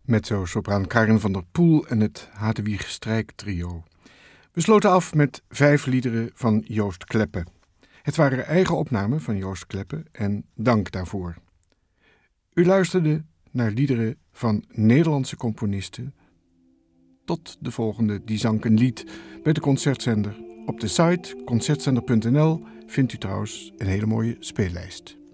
Mezzo-sopraan Karin van der Poel en het Hadewig Strijktrio. We sloten af met 5 liederen van Joost Kleppe. Het waren eigen opnamen van Joost Kleppe en dank daarvoor. U luisterde naar liederen van Nederlandse componisten. Tot de volgende Die Zank een Lied bij de Concertzender. Op de site concertzender.nl vindt u trouwens een hele mooie speellijst.